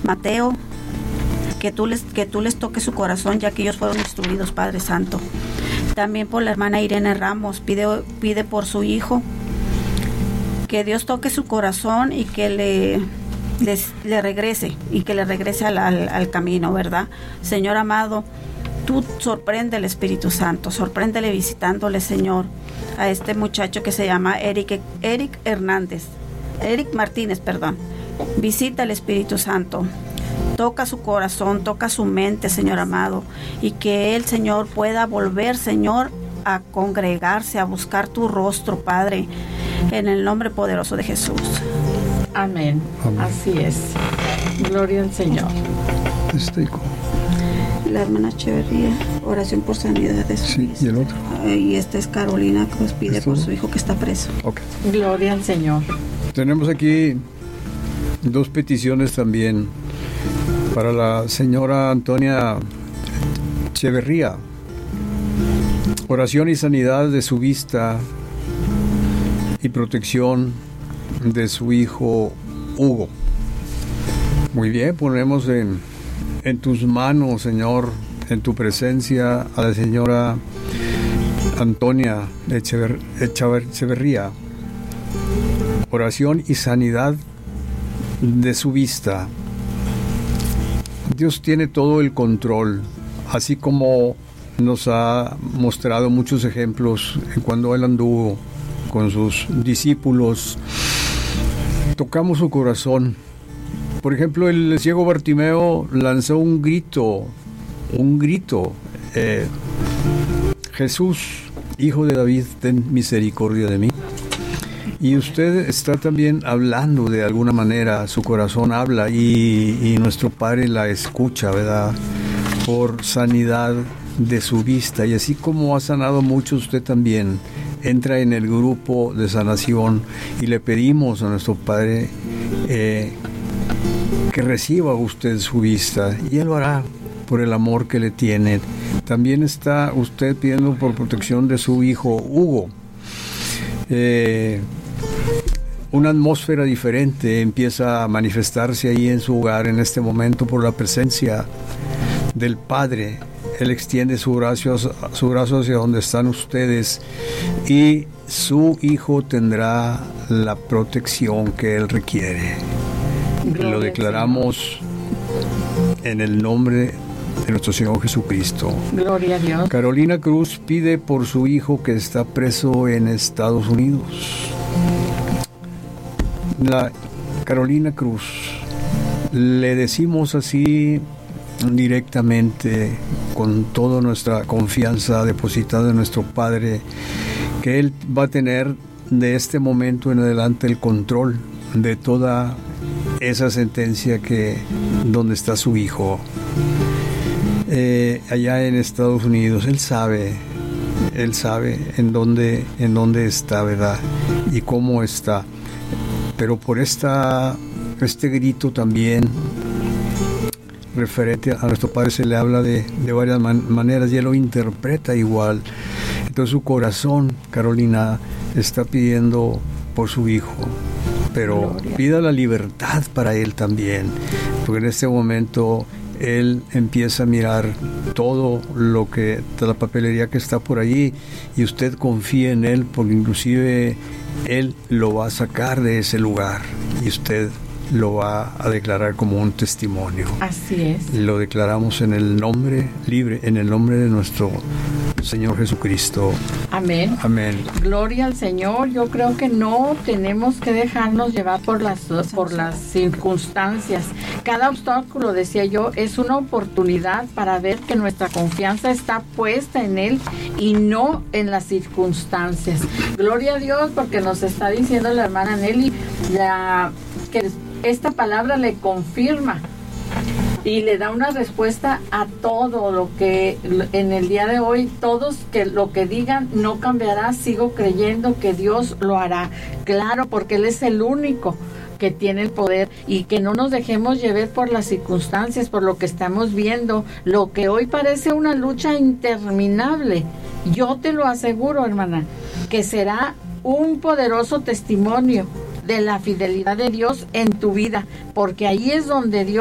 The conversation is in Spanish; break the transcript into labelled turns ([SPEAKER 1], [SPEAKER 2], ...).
[SPEAKER 1] Mateo, que tú les toques su corazón, ya que ellos fueron instruidos, Padre Santo. También por la hermana Irene Ramos, pide por su hijo, que Dios toque su corazón y que le regrese, y que le regrese al camino, ¿verdad? Señor amado, tú sorprende al Espíritu Santo, sorpréndele visitándole, Señor, a este muchacho que se llama Eric Martínez. Visita al Espíritu Santo, toca su corazón, toca su mente, Señor amado, y que él, Señor, pueda volver, Señor, a congregarse, a buscar tu rostro, Padre, en el nombre poderoso de Jesús.
[SPEAKER 2] Amén. Así es. Gloria al Señor.
[SPEAKER 1] La hermana Echeverría, oración por sanidad de su
[SPEAKER 3] Sí, ¿y el otro?
[SPEAKER 1] Y esta es Carolina Cruz, pide por su hijo que está preso.
[SPEAKER 3] Okay.
[SPEAKER 2] Gloria al Señor.
[SPEAKER 3] Tenemos aquí 2 peticiones también para la señora Antonia Echeverría. Oración y sanidad de su vista y protección de su hijo Hugo. Muy bien, ponemos en tus manos, Señor, en tu presencia, a la señora Antonia Echeverría. Oración y sanidad de su vista. Dios tiene todo el control, así como nos ha mostrado muchos ejemplos en cuando Él anduvo con sus discípulos. Tocamos su corazón. Por ejemplo, el ciego Bartimeo lanzó un grito. Jesús, Hijo de David, ten misericordia de mí. Y usted está también hablando de alguna manera, su corazón habla y nuestro Padre la escucha, ¿verdad? Por sanidad de su vista. Y así como ha sanado mucho, usted también entra en el grupo de sanación y le pedimos a nuestro Padre que reciba usted su vista, y Él lo hará por el amor que le tiene. También está usted pidiendo por protección de su hijo Hugo. Una atmósfera diferente empieza a manifestarse ahí en su hogar en este momento por la presencia del Padre. Él extiende su brazo hacia donde están ustedes, y su hijo tendrá la protección que él requiere. Lo declaramos en el nombre de nuestro Señor Jesucristo.
[SPEAKER 2] Gloria a Dios.
[SPEAKER 3] Carolina Cruz pide por su hijo que está preso en Estados Unidos. La Carolina Cruz, le decimos así directamente, con toda nuestra confianza depositada en nuestro Padre, que Él va a tener de este momento en adelante el control de toda esa sentencia donde está su hijo, allá en Estados Unidos. Él sabe en dónde está, ¿verdad? Y cómo está. Pero por este grito también referente a nuestro Padre se le habla de varias maneras, y Él lo interpreta igual. Entonces su corazón, Carolina, está pidiendo por su hijo, pero pida la libertad para él también, porque en este momento él empieza a mirar toda la papelería que está por ahí, y usted confía en él, porque inclusive él lo va a sacar de ese lugar y usted lo va a declarar como un testimonio.
[SPEAKER 2] Así es.
[SPEAKER 3] Lo declaramos en el nombre libre, en el nombre de nuestro Señor Jesucristo.
[SPEAKER 2] Amén.
[SPEAKER 3] Amén.
[SPEAKER 2] Gloria al Señor. Yo creo que no tenemos que dejarnos llevar por las circunstancias. Cada obstáculo, decía yo, es una oportunidad para ver que nuestra confianza está puesta en Él y no en las circunstancias. Gloria a Dios, porque nos está diciendo la hermana Nelly que esta palabra le confirma y le da una respuesta a todo lo que en el día de hoy, todos que lo que digan no cambiará. Sigo creyendo que Dios lo hará. Claro, porque Él es el único que tiene el poder, y que no nos dejemos llevar por las circunstancias, por lo que estamos viendo, lo que hoy parece una lucha interminable. Yo te lo aseguro, hermana, que será un poderoso testimonio de la fidelidad de Dios en tu vida, porque ahí es donde Dios